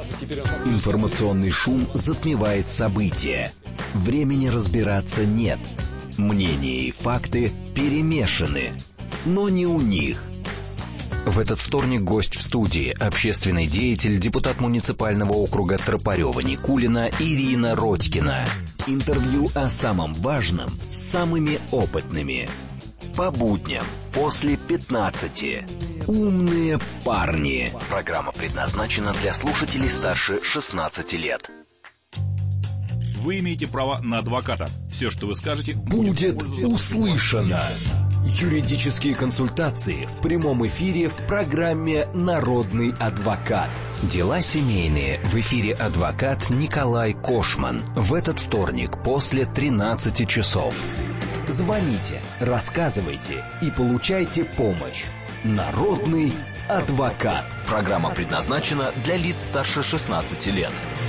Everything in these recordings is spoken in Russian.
Информационный шум затмевает события. Времени разбираться нет. Мнения и факты перемешаны. Но не у них. В этот вторник гость в студии, общественный деятель, депутат муниципального округа Тропарева-Никулина Ирина Родькина. Интервью о самом важном с самыми опытными. По будням после 15. Умные парни. Программа предназначена для слушателей старше 16 лет. Вы имеете право на адвоката. Все, что вы скажете, будет услышано. Юридические консультации в прямом эфире в программе «Народный адвокат». Дела семейные. В эфире адвокат Николай Кошман. В этот вторник после 13 часов. Звоните, рассказывайте и получайте помощь. «Народный адвокат». Программа предназначена для лиц старше 16 лет.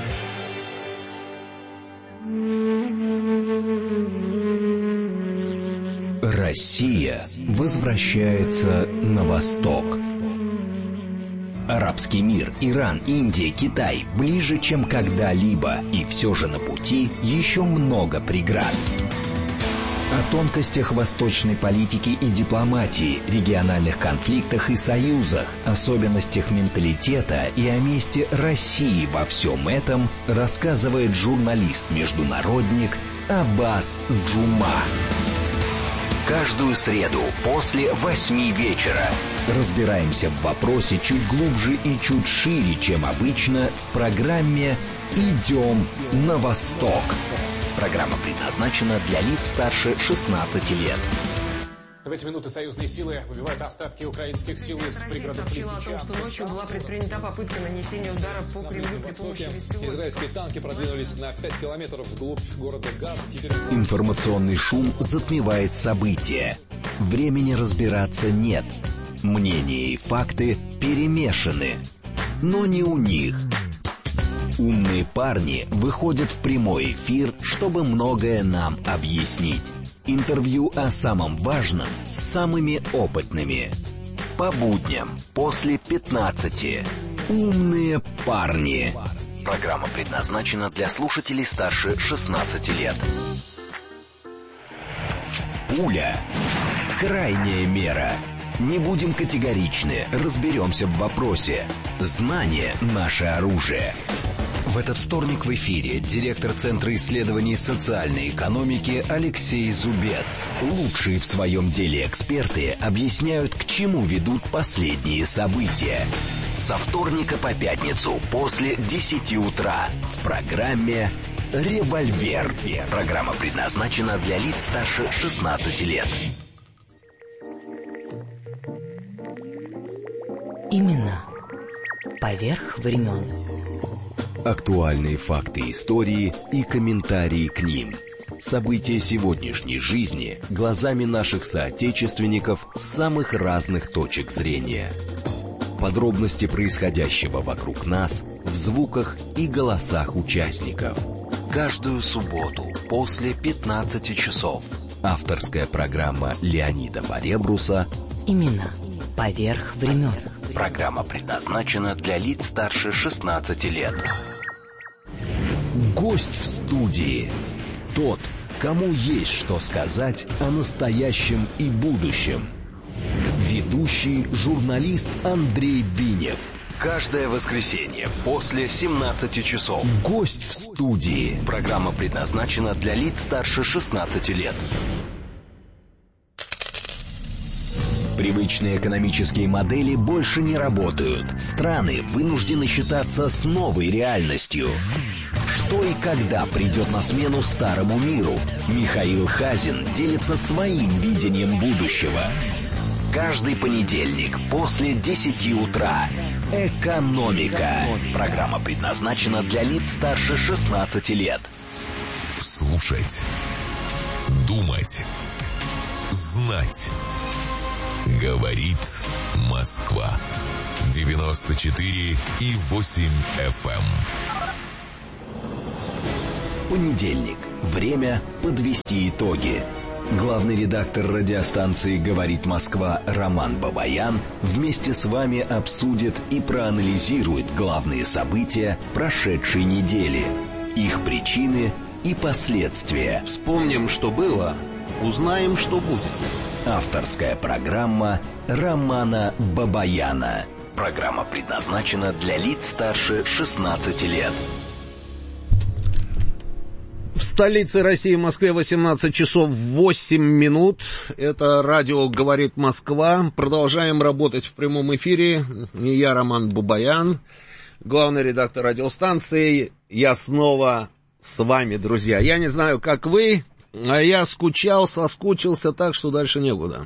Россия возвращается на восток. Арабский мир, Иран, Индия, Китай ближе, чем когда-либо. И все же на пути еще много преград. О тонкостях восточной политики и дипломатии, региональных конфликтах и союзах, особенностях менталитета и о месте России во всем этом рассказывает журналист-международник Аббас Джума. Каждую среду после 8 вечера разбираемся в вопросе чуть глубже и чуть шире, чем обычно, в программе «Идем на восток». Программа предназначена для лиц старше 16 лет. В эти минуты союзные силы выбивают остатки украинских сил из пригородов Лисичанска. Сообщила о том, что ночью была предпринята попытка нанесения удара по Кремлю при помощи беспилотников. Израильские танки продвинулись на 5 километров вглубь города Газа. Информационный шум затмевает события. Времени разбираться нет. Мнения и факты перемешаны. Но не у них. Умные парни выходят в прямой эфир, чтобы многое нам объяснить. Интервью о самом важном с самыми опытными. По будням после 15. Умные парни. Программа предназначена для слушателей старше 16 лет. Пуля. Крайняя мера. Не будем категоричны, разберемся в вопросе. Знание – наше оружие. В этот вторник в эфире директор Центра исследований социальной экономики Алексей Зубец. Лучшие в своем деле эксперты объясняют, к чему ведут последние события. Со вторника по пятницу после 10 утра в программе «Револьвер». Программа предназначена для лиц старше 16 лет. Именно поверх времен. Актуальные факты истории и комментарии к ним. События сегодняшней жизни глазами наших соотечественников с самых разных точек зрения. Подробности происходящего вокруг нас в звуках и голосах участников. Каждую субботу после 15 часов. Авторская программа Леонида Поребруса Именно поверх времен. Программа предназначена для лиц старше 16 лет. Гость в студии. Тот, кому есть что сказать о настоящем и будущем. Ведущий журналист Андрей Бинев. Каждое воскресенье после 17 часов. Гость в студии. Программа предназначена для лиц старше 16 лет. Привычные экономические модели больше не работают. Страны вынуждены считаться с новой реальностью. Что и когда придет на смену старому миру? Михаил Хазин делится своим видением будущего. Каждый понедельник после 10 утра. Экономика. Программа предназначена для лиц старше 16 лет. Слушать. Думать. Знать. Говорит Москва. 94,8 FM. Понедельник. Время подвести итоги. Главный редактор радиостанции «Говорит Москва» Роман Бабаян вместе с вами обсудит и проанализирует главные события прошедшей недели, их причины и последствия. Вспомним, что было, узнаем, что будет. Авторская программа Романа Бабаяна. Программа предназначена для лиц старше 16 лет. В столице России, в Москве, 18 часов 8 минут. Это радио «Говорит Москва». Продолжаем работать в прямом эфире. Я Роман Бабаян, главный редактор радиостанции. Я снова с вами, друзья. Я не знаю, как вы, а я соскучился так, что дальше некуда.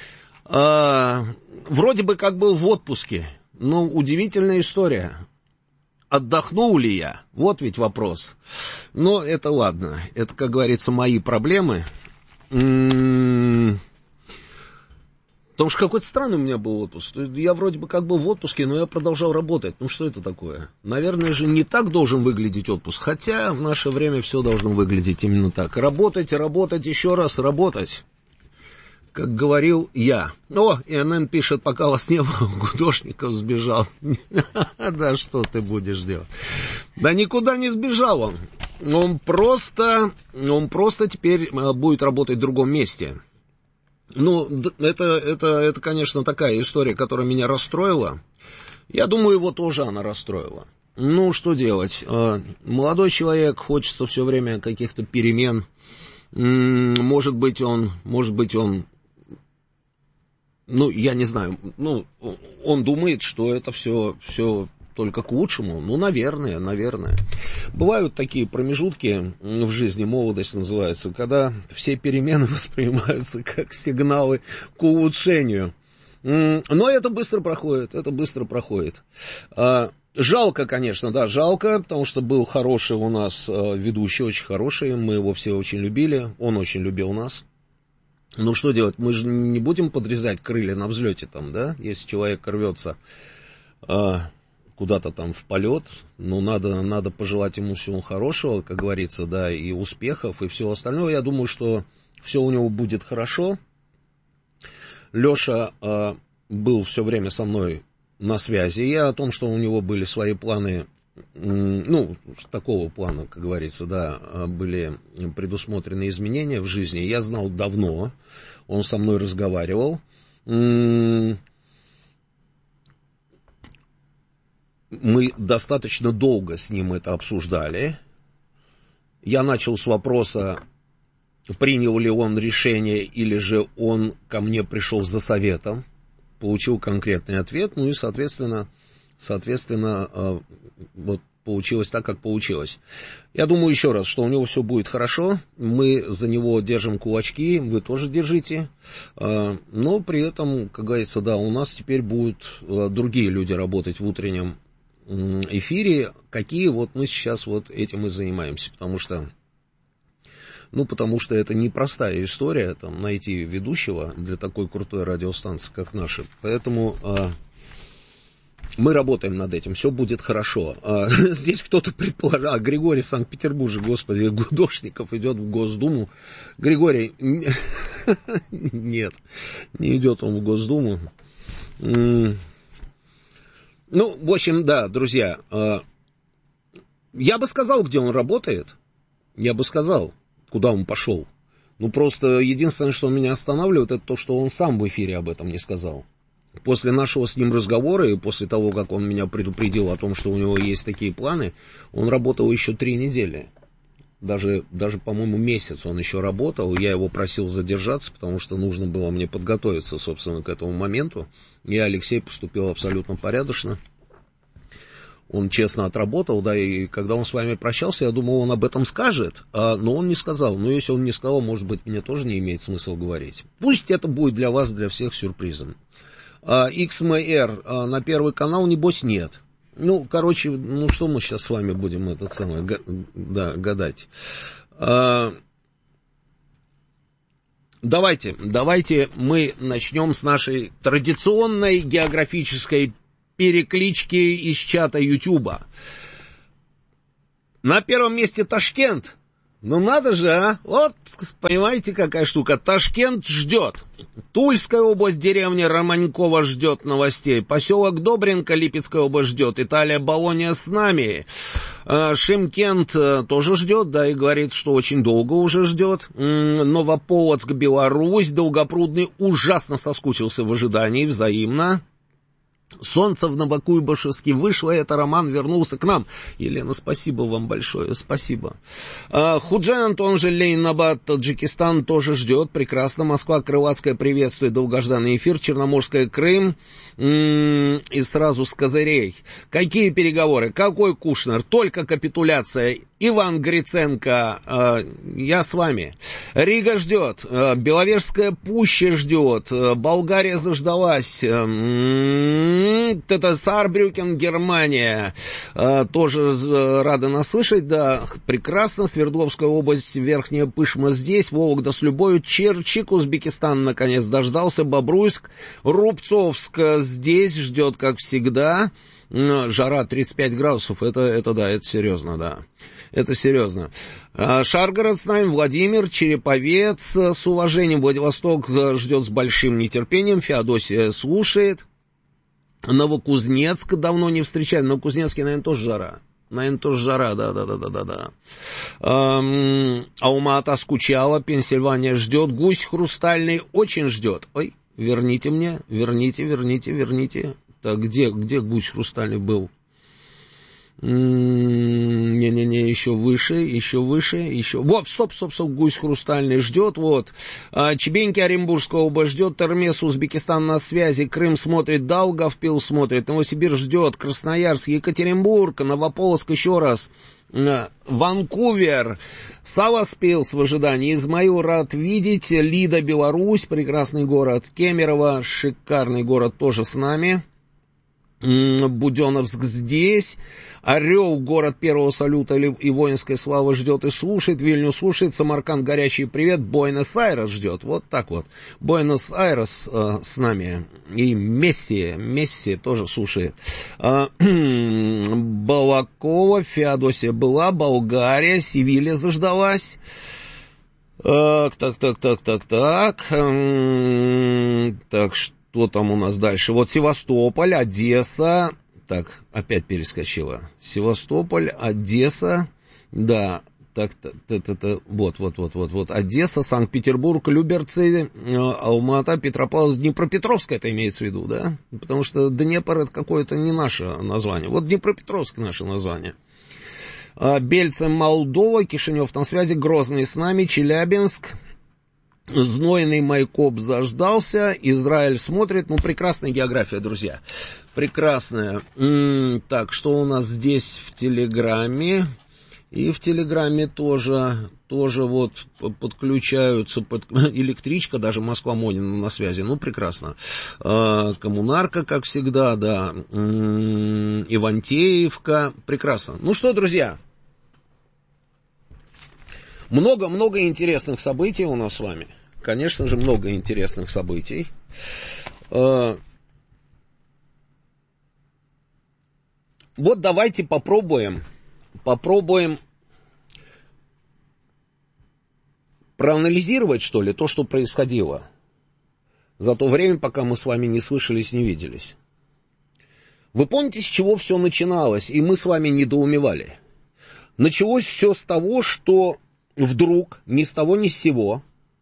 Вроде бы как был в отпуске, но удивительная история. Отдохнул ли я? Вот ведь вопрос. Но это ладно. Это, как говорится, мои проблемы. Потому что какой-то странный у меня был отпуск. Я вроде бы как был в отпуске, но я продолжал работать. Ну что это такое? Наверное же не так должен выглядеть отпуск. Хотя в наше время все должно выглядеть именно так. Работать, еще раз работать. Как говорил я. О, ИНН пишет, пока вас не было, Гудошников сбежал. Да что ты будешь делать? Да никуда не сбежал он. Он просто теперь будет работать в другом месте. Ну, это, конечно, такая история, которая меня расстроила. Я думаю, его тоже она расстроила. Ну, что делать? Молодой человек, хочется все время каких-то перемен. Может быть, он, ну, я не знаю, ну, он думает, что это все только к лучшему. Ну, наверное. Бывают такие промежутки в жизни, молодость называется, когда все перемены воспринимаются как сигналы к улучшению. Но это быстро проходит. Жалко, конечно, да, жалко, потому что был хороший у нас ведущий, очень хороший, мы его все очень любили, он очень любил нас. Ну, что делать, мы же не будем подрезать крылья на взлете там, да, если человек рвется куда-то там в полет, ну, надо пожелать ему всего хорошего, как говорится, да, и успехов, и всего остального. Я думаю, что все у него будет хорошо. Леша был все время со мной на связи, и о том, что у него были свои планы, ну, такого плана, как говорится, да, были предусмотрены изменения в жизни, я знал давно, он со мной разговаривал. Мы достаточно долго с ним это обсуждали. Я начал с вопроса, принял ли он решение, или же он ко мне пришел за советом. Получил конкретный ответ, ну и, соответственно, вот получилось так, как получилось. Я думаю еще раз, что у него все будет хорошо, мы за него держим кулачки, вы тоже держите, но при этом, как говорится, да, у нас теперь будут другие люди работать в утреннем эфире, какие вот мы сейчас вот этим и занимаемся, потому что это непростая история, там, найти ведущего для такой крутой радиостанции, как наша. Поэтому мы работаем над этим, все будет хорошо. Здесь кто-то предположил, Григорий Санкт-Петербург, господи, Гудошников идет в Госдуму. Григорий, нет, не идет он в Госдуму. Ну, в общем, да, друзья, я бы сказал, где он работает, я бы сказал, куда он пошел. Ну, просто единственное, что меня останавливает, это то, что он сам в эфире об этом не сказал. После нашего с ним разговора и после того, как он меня предупредил о том, что у него есть такие планы, он работал еще 3 недели. Даже, по-моему, месяц он еще работал. Я его просил задержаться, потому что нужно было мне подготовиться, собственно, к этому моменту. И Алексей поступил абсолютно порядочно. Он честно отработал, да, и когда он с вами прощался, я думал, он об этом скажет, но он не сказал. Но если он не сказал, может быть, мне тоже не имеет смысла говорить. Пусть это будет для вас, для всех сюрпризом. XMR на Первый канал, небось, нет. Ну, короче, ну что мы сейчас с вами будем гадать. Давайте мы начнем с нашей традиционной географической переклички из чата Ютуба. На первом месте Ташкент, Ну надо же, а? Вот, понимаете, какая штука. Ташкент ждет. Тульская область, деревня Романькова ждет новостей. Поселок Добринка, Липецкая область ждет. Италия, Болония с нами. Шымкент тоже ждет, да, и говорит, что очень долго уже ждет. Новополоцк, Беларусь. Долгопрудный ужасно соскучился в ожидании, взаимно. Солнце в Новокуйбышевске вышло, это Роман вернулся к нам. Елена, спасибо вам большое, спасибо. Худжанд, он же Лейнабад, Таджикистан, тоже ждет. Прекрасно. Москва, Крылатская приветствует долгожданный эфир. Черноморская, Крым. И сразу с козырей. Какие переговоры? Какой Кушнер? Только капитуляция. Иван Гриценко, я с вами. Рига ждет. Беловежская пуща ждет. Болгария заждалась. Это Саарбрюкен, Германия. Тоже рады нас слышать, да. Прекрасно. Свердловская область, Верхняя Пышма здесь. Вологда с любовью. Черчик, Узбекистан наконец дождался. Бобруйск. Рубцовск здесь ждет, как всегда. Жара 35 градусов. Это да, это серьезно, да. Это серьезно. Шаргород с нами, Владимир, Череповец с уважением, Владивосток ждет с большим нетерпением, Феодосия слушает. Новокузнецк давно не встречали, в Новокузнецке, наверное, тоже жара. Наверное, тоже жара, да. Алма-Ата скучала, Пенсильвания ждет, Гусь хрустальный очень ждет. Ой, верните мне, верните. Так, где Гусь хрустальный был? Не, еще выше. Вот, стоп, Гусь хрустальный ждет, вот. Чебеньки, Оренбургская область ждет, Термес, Узбекистан на связи, Крым смотрит, Даугавпилс смотрит, Новосибирск ждет, Красноярск, Екатеринбург, Новополоцк еще раз, Ванкувер, Саваспилс в ожидании, Измаил рад видеть, Лида, Беларусь, прекрасный город, Кемерово, шикарный город, тоже с нами. Буденновск здесь, Орел, город первого салюта и воинской славы ждет и слушает, Вильнюс слушает, Самарканд, горячий привет, Буэнос-Айрес ждет, вот так вот, Буэнос-Айрес с нами, и Месси тоже слушает, Балакова, Феодосия была, Болгария, Севилья заждалась, так что там у нас дальше? Вот Севастополь, Одесса. Так, опять перескочила. Севастополь, Одесса. Да, вот. Одесса, Санкт-Петербург, Люберцы, Алма-Ата, Петропавловск, Днепропетровск, это имеется в виду, да? Потому что Днепр это какое-то не наше название. Вот Днепропетровск наше название. Бельцы, Молдова, Кишинев на связи, Грозный с нами, Челябинск. Знойный Майкоп заждался, Израиль смотрит, прекрасная география, друзья, прекрасная. Так, что у нас здесь в Телеграме? И в Телеграме тоже вот подключаются, электричка, даже Москва-Монина на связи, прекрасно. Коммунарка, как всегда, да, Ивантеевка, прекрасно. Ну что, друзья, много интересных событий у нас с вами. Конечно же, много интересных событий. Вот давайте попробуем проанализировать, что ли, то, что происходило за то время, пока мы с вами не слышались, не виделись. Вы помните, с чего все начиналось, и мы с вами недоумевали? Началось все с того, что вдруг, ни с того ни с сего,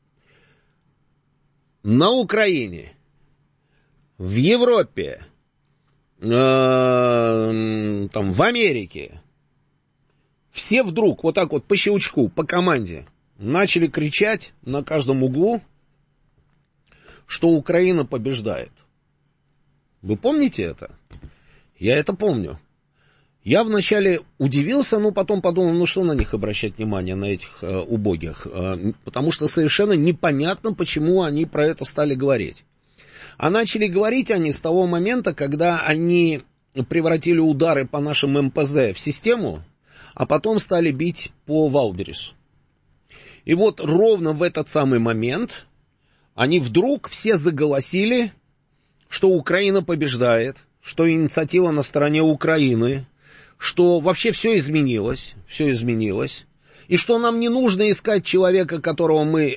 на Украине, в Европе, там, в Америке, все вдруг, вот так вот по щелчку, по команде, начали кричать на каждом углу, что Украина побеждает. Вы помните это? Я это помню. Я вначале удивился, но потом подумал, что на них обращать внимание, на этих убогих, потому что совершенно непонятно, почему они про это стали говорить. А начали говорить они с того момента, когда они превратили удары по нашим МПЗ в систему, а потом стали бить по Валбересу. И вот ровно в этот самый момент они вдруг все заголосили, что Украина побеждает, что инициатива на стороне Украины, что вообще все изменилось, и что нам не нужно искать человека, которого мы